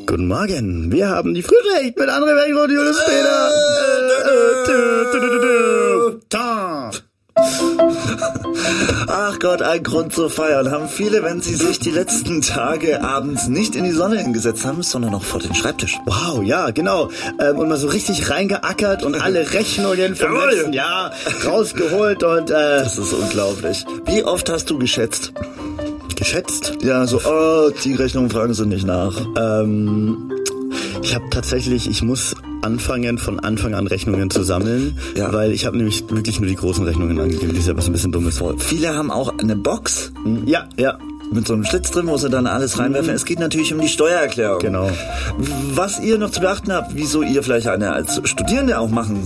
Guten Morgen, wir haben die Frühschicht mit André Wenk und Julius Peter. Ach Gott, ein Grund zu feiern haben viele, wenn sie sich die letzten Tage abends nicht in die Sonne hingesetzt haben, sondern noch vor den Schreibtisch. Wow, ja, genau. Und mal so richtig reingeackert und alle Rechnungen vom letzten Jahr rausgeholt und das ist unglaublich. Wie oft hast du geschätzt? Geschätzt? Ja, so, die Rechnungen fragen sie nicht nach. Ich muss anfangen, von Anfang an Rechnungen zu sammeln, weil ich habe nämlich wirklich nur die großen Rechnungen angegeben, die ist ja was ein bisschen dummes Wort. Viele haben auch eine Box. Ja. Mit so einem Schlitz drin, wo sie dann alles reinwerfen. Es geht natürlich um die Steuererklärung. Genau. Was ihr noch zu beachten habt, wieso ihr vielleicht eine als Studierende auch machen